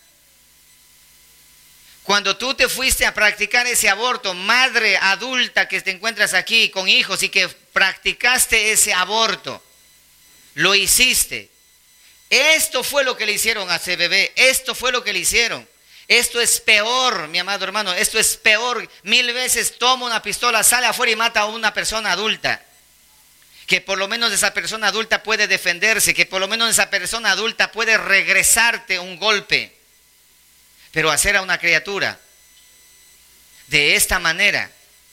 Cuando tú te fuiste a practicar ese aborto, madre adulta que te encuentras aquí con hijos y que practicaste ese aborto, lo hiciste. Esto fue lo que le hicieron a ese bebé, esto fue lo que le hicieron. Esto es peor, mi amado hermano, esto es peor. 1000 veces toma una pistola, sale afuera y mata a una persona adulta. Que por lo menos esa persona adulta puede defenderse, que por lo menos esa persona adulta puede regresarte un golpe. Pero hacer a una criatura de esta manera,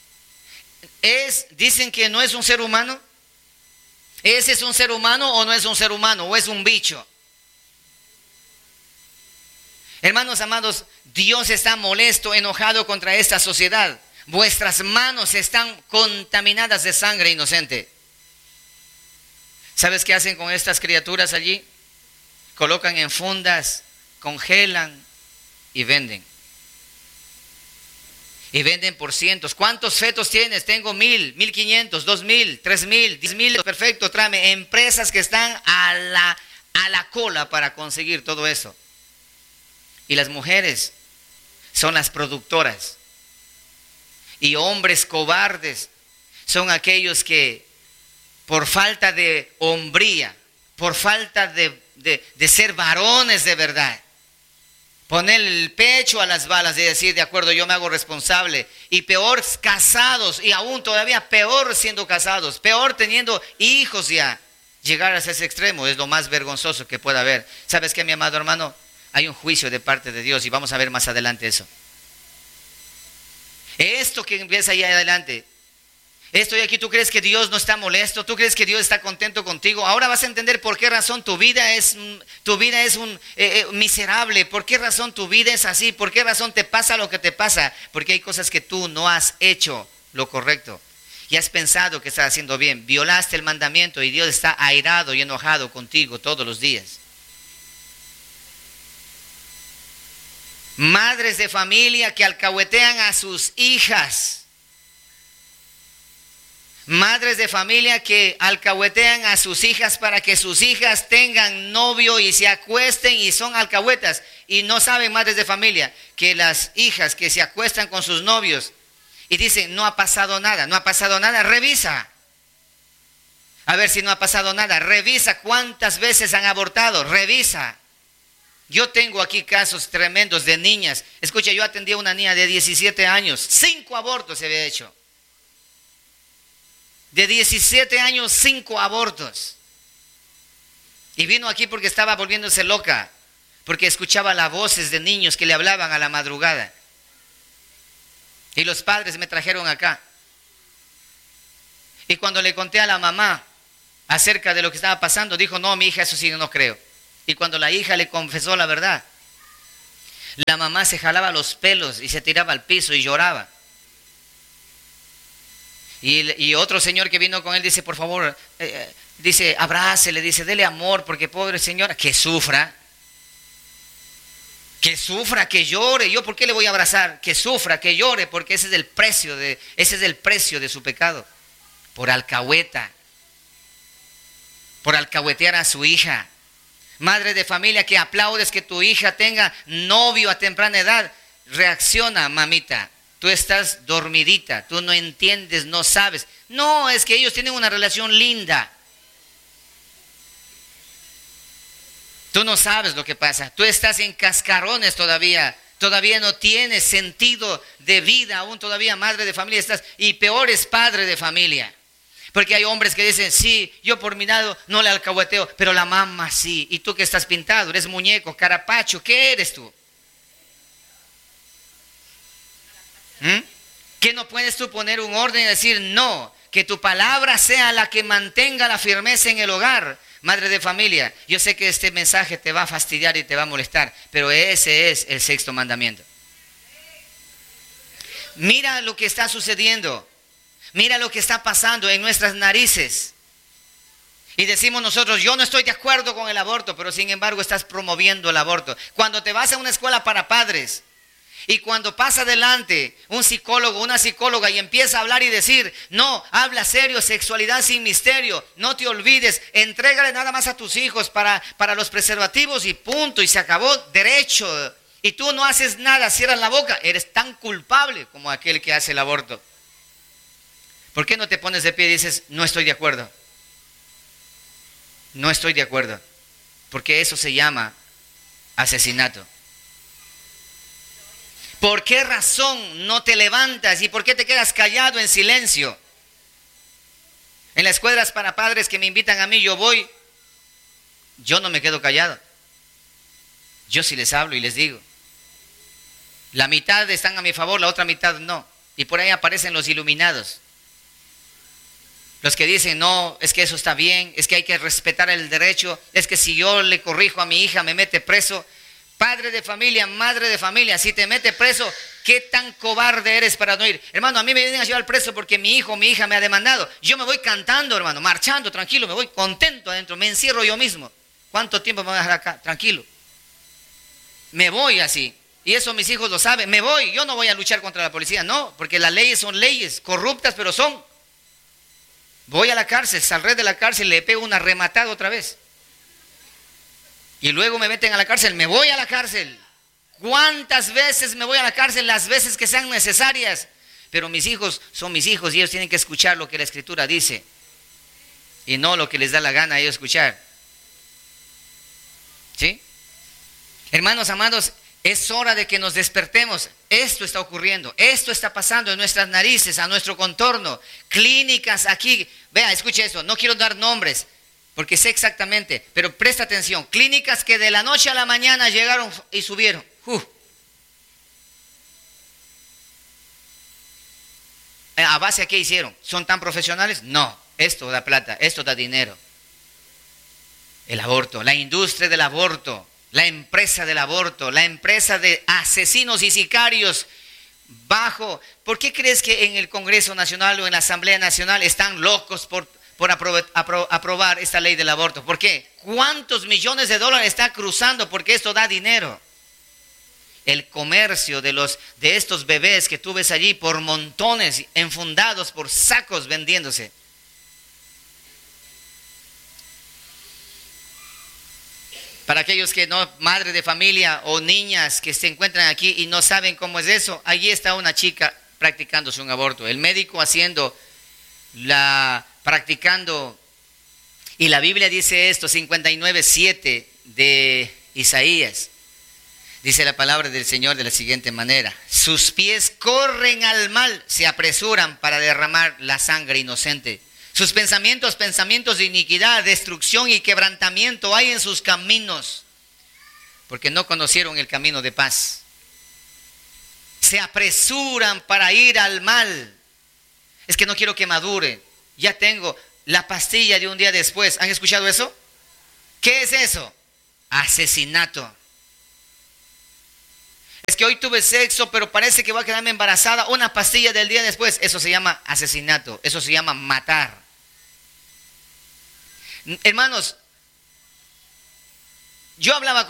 dicen que no es un ser humano. ¿Ese es un ser humano o no es un ser humano? ¿O es un bicho? Hermanos amados, Dios está molesto, enojado contra esta sociedad. Vuestras manos están contaminadas de sangre inocente. ¿Sabes qué hacen con estas criaturas allí? Colocan en fundas, congelan y venden. Y venden por cientos. ¿Cuántos fetos tienes? Tengo 1000, 1500, 2000, 3000, 10,000. Perfecto, tráeme. Empresas que están a la cola para conseguir todo eso. Y las mujeres son las productoras. Y hombres cobardes son aquellos que por falta de hombría, por falta de ser varones de verdad, poner el pecho a las balas y decir, de acuerdo, yo me hago responsable. Y peor casados, y aún todavía peor siendo casados, peor teniendo hijos ya. Llegar a ese extremo es lo más vergonzoso que pueda haber. ¿Sabes qué, mi amado hermano? Hay un juicio de parte de Dios y vamos a ver más adelante eso. Esto que empieza ahí adelante. Esto de aquí, ¿tú crees que Dios no está molesto? ¿Tú crees que Dios está contento contigo? Ahora vas a entender por qué razón tu vida es miserable. ¿Por qué razón tu vida es así? ¿Por qué razón te pasa lo que te pasa? Porque hay cosas que tú no has hecho lo correcto. Y has pensado que estás haciendo bien. Violaste el mandamiento y Dios está airado y enojado contigo todos los días. Madres de familia que alcahuetean a sus hijas. Madres de familia que alcahuetean a sus hijas para que sus hijas tengan novio y se acuesten y son alcahuetas. Y no saben, madres de familia, que las hijas que se acuestan con sus novios y dicen, no ha pasado nada, no ha pasado nada, revisa. A ver si no ha pasado nada, revisa cuántas veces han abortado, revisa. Yo tengo aquí casos tremendos de niñas. Escucha, yo atendí a una niña de 17 años, 5 abortos se había hecho. De 17 años, 5 abortos. Y vino aquí porque estaba volviéndose loca, porque escuchaba las voces de niños que le hablaban a la madrugada. Y los padres me trajeron acá. Y cuando le conté a la mamá acerca de lo que estaba pasando, dijo, no, mi hija, eso sí no creo. Y cuando la hija le confesó la verdad, la mamá se jalaba los pelos y se tiraba al piso y lloraba. Y otro señor que vino con él dice, por favor, dice, abrácele, dice, dele amor, porque pobre señora, que sufra, que llore. ¿Yo por qué le voy a abrazar? Que sufra, que llore, porque ese es el precio de su pecado. Por alcahueta, por alcahuetear a su hija. Madre de familia que aplaudes que tu hija tenga novio a temprana edad, reacciona, mamita. Tú estás dormidita, tú no entiendes, no sabes. No, es que ellos tienen una relación linda. Tú no sabes lo que pasa. Tú estás en cascarones todavía. Todavía no tienes sentido de vida aún todavía, madre de familia estás. Y peor es padre de familia. Porque hay hombres que dicen, sí, yo por mi lado no le alcahueteo, pero la mamá sí. Y tú que estás pintado, eres muñeco, carapacho, ¿qué eres tú? ¿Qué no puedes tú poner un orden y decir, no, que tu palabra sea la que mantenga la firmeza en el hogar? Madre de familia, yo sé que este mensaje te va a fastidiar y te va a molestar, pero ese es el sexto mandamiento. Mira lo que está sucediendo. Mira lo que está pasando en nuestras narices. Y decimos nosotros, yo no estoy de acuerdo con el aborto, pero sin embargo estás promoviendo el aborto. Cuando te vas a una escuela para padres y cuando pasa adelante un psicólogo, una psicóloga y empieza a hablar y decir, no, habla serio, sexualidad sin misterio, no te olvides, entrégale nada más a tus hijos para los preservativos y punto, y se acabó, derecho. Y tú no haces nada, cierras la boca, eres tan culpable como aquel que hace el aborto. ¿Por qué no te pones de pie y dices, no estoy de acuerdo? No estoy de acuerdo. Porque eso se llama asesinato. ¿Por qué razón no te levantas y por qué te quedas callado en silencio? En las escuelas para padres que me invitan a mí, yo voy, yo no me quedo callado. Yo sí les hablo y les digo. La mitad están a mi favor, la otra mitad no. Y por ahí aparecen los iluminados. Los que dicen, no, es que eso está bien, es que hay que respetar el derecho, es que si yo le corrijo a mi hija me mete preso. Padre de familia, madre de familia, si te mete preso, ¿qué tan cobarde eres para no ir? Hermano, a mí me vienen a llevar preso porque mi hijo o mi hija me ha demandado. Yo me voy cantando, hermano, marchando, tranquilo, me voy contento adentro, me encierro yo mismo. ¿Cuánto tiempo me voy a dejar acá? Tranquilo. Me voy así. Y eso mis hijos lo saben. Me voy, yo no voy a luchar contra la policía, no, porque las leyes son leyes, corruptas, pero son. Voy a la cárcel, saldré de la cárcel, le pego una rematada otra vez. Y luego me meten a la cárcel, me voy a la cárcel. ¿Cuántas veces me voy a la cárcel? Las veces que sean necesarias. Pero mis hijos son mis hijos y ellos tienen que escuchar lo que la Escritura dice. Y no lo que les da la gana a ellos escuchar. ¿Sí? Hermanos amados, es hora de que nos despertemos. Esto está ocurriendo, esto está pasando en nuestras narices, a nuestro contorno. Clínicas aquí, vea, escuche esto, no quiero dar nombres, porque sé exactamente, pero presta atención. Clínicas que de la noche a la mañana llegaron y subieron. ¿A base a qué hicieron? ¿Son tan profesionales? No, esto da plata, esto da dinero. El aborto, la industria del aborto. La empresa del aborto, la empresa de asesinos y sicarios bajo. ¿Por qué crees que en el Congreso Nacional o en la Asamblea Nacional están locos por aprobar esta ley del aborto? ¿Por qué? ¿Cuántos millones de dólares está cruzando? Porque esto da dinero. El comercio de estos bebés que tú ves allí por montones, enfundados por sacos vendiéndose. Para aquellos que no, madre de familia o niñas que se encuentran aquí y no saben cómo es eso, allí está una chica practicándose un aborto. El médico practicando, y la Biblia dice esto, 59:7 de Isaías. Dice la palabra del Señor de la siguiente manera: sus pies corren al mal, se apresuran para derramar la sangre inocente. Sus pensamientos de iniquidad, destrucción y quebrantamiento hay en sus caminos. porque no conocieron el camino de paz. Se apresuran para ir al mal. Es que no quiero que madure. Ya tengo la pastilla de un día después. ¿Han escuchado eso? ¿Qué es eso? Asesinato. Es que hoy tuve sexo, pero parece que voy a quedarme embarazada. Una pastilla del día después. Eso se llama asesinato. Eso se llama matar. Hermanos, yo hablaba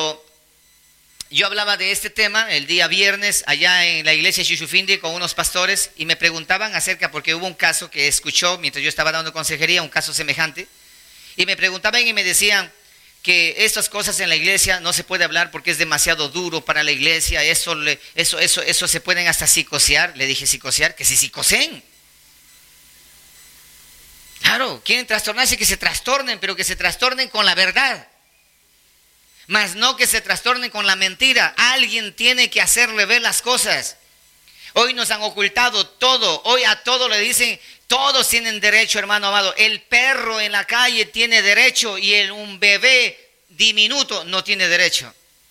de este tema el día viernes allá en la iglesia Shishufindi con unos pastores y me preguntaban acerca, porque hubo un caso que escuchó mientras yo estaba dando consejería, un caso semejante, y me preguntaban y me decían que estas cosas en la iglesia no se puede hablar porque es demasiado duro para la iglesia, eso se pueden hasta psicosear. Le dije, ¿psicosear? Que si psicoseen. Claro, quieren trastornarse, que se trastornen, pero que se trastornen con la verdad. Mas no que se trastornen con la mentira. Alguien tiene que hacerle ver las cosas. Hoy nos han ocultado todo. Hoy a todo le dicen, todos tienen derecho, hermano amado. El perro en la calle tiene derecho y un bebé diminuto no tiene derecho.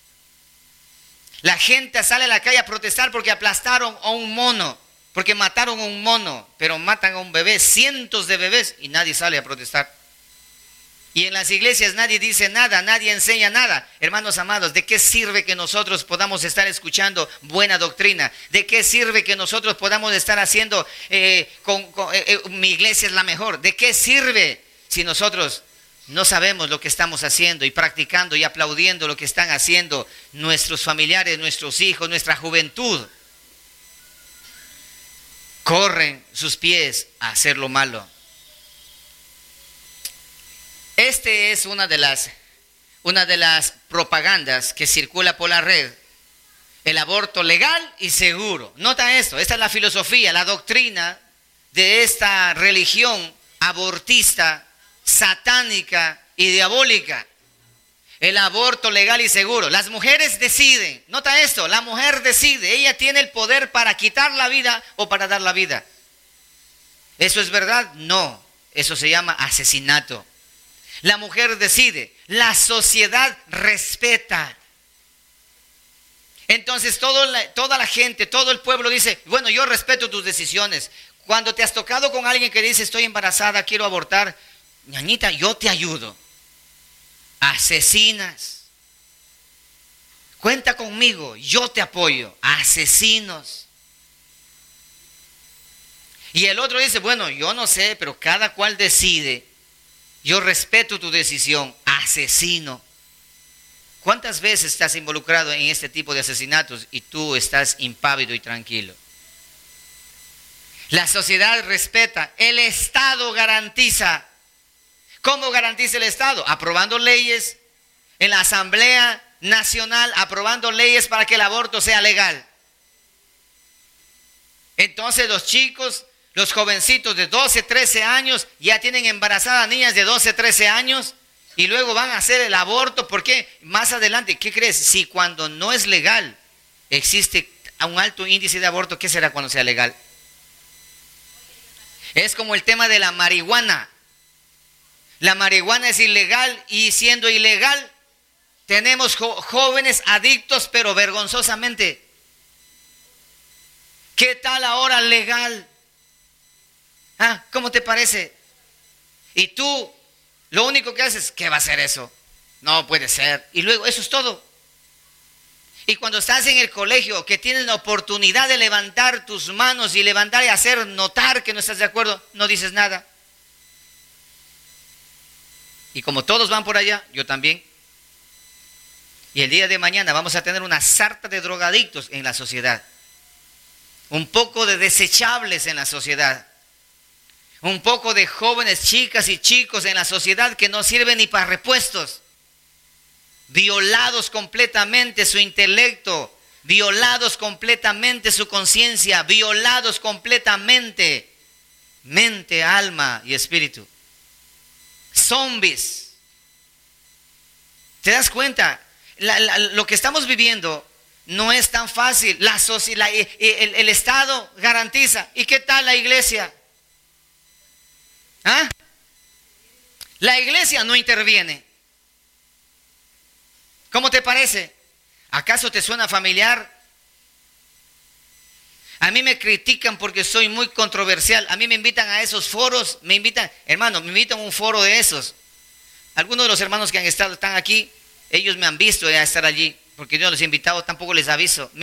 La gente sale a la calle a protestar porque aplastaron a un mono, porque mataron a un mono, pero matan a un bebé, cientos de bebés, y nadie sale a protestar. Y en las iglesias nadie dice nada, nadie enseña nada. Hermanos amados, ¿de qué sirve que nosotros podamos estar escuchando buena doctrina? ¿De qué sirve que nosotros podamos estar haciendo, mi iglesia es la mejor? ¿De qué sirve si nosotros no sabemos lo que estamos haciendo y practicando y aplaudiendo lo que están haciendo nuestros familiares, nuestros hijos, nuestra juventud? Corren sus pies a hacer lo malo. Este es una de las propagandas que circula por la red. El aborto legal y seguro. Nota esto, esta es la filosofía, la doctrina de esta religión abortista, satánica y diabólica. El aborto legal y seguro. Las mujeres deciden. Nota esto, la mujer decide. Ella tiene el poder para quitar la vida o para dar la vida. ¿Eso es verdad? No. Eso se llama asesinato. La mujer decide, la sociedad respeta. Entonces toda la gente, todo el pueblo dice, bueno, yo respeto tus decisiones. Cuando te has tocado con alguien que dice, estoy embarazada, quiero abortar, ñañita, yo te ayudo. Asesinas. Cuenta conmigo, yo te apoyo. Asesinos. Y el otro dice, bueno, yo no sé, pero cada cual decide. Yo respeto tu decisión. Asesino. ¿Cuántas veces estás involucrado en este tipo de asesinatos y tú estás impávido y tranquilo? La sociedad respeta. El Estado garantiza. ¿Cómo garantiza el Estado? Aprobando leyes en la Asamblea Nacional, aprobando leyes para que el aborto sea legal. Entonces los chicos, los jovencitos de 12, 13 años ya tienen embarazadas niñas de 12, 13 años y luego van a hacer el aborto. ¿Por qué? Más adelante, ¿qué crees? Si cuando no es legal existe un alto índice de aborto, ¿qué será cuando sea legal? Es como el tema de la marihuana. La marihuana es ilegal y siendo ilegal tenemos jóvenes adictos, pero vergonzosamente. ¿Qué tal ahora legal? ¿Cómo te parece? Y tú, lo único que haces, ¿qué va a ser eso? No puede ser. Y luego, eso es todo. Y cuando estás en el colegio, que tienes la oportunidad de levantar tus manos y levantar y hacer notar que no estás de acuerdo, no dices nada. Y como todos van por allá, yo también. Y el día de mañana vamos a tener una sarta de drogadictos en la sociedad. Un poco de desechables en la sociedad. Un poco de jóvenes, chicas y chicos en la sociedad que no sirven ni para repuestos. Violados completamente su intelecto. Violados completamente su conciencia. Violados completamente mente, alma y espíritu. Zombies. ¿Te das cuenta? Lo que estamos viviendo no es tan fácil. El Estado garantiza. ¿Y qué tal la iglesia? La iglesia no interviene. ¿Cómo te parece? ¿Acaso te suena familiar? A mí me critican porque soy muy controversial. A mí me invitan a esos foros, hermano, me invitan a un foro de esos. Algunos de los hermanos que están aquí, ellos me han visto ya estar allí, porque yo no los he invitado, tampoco les aviso.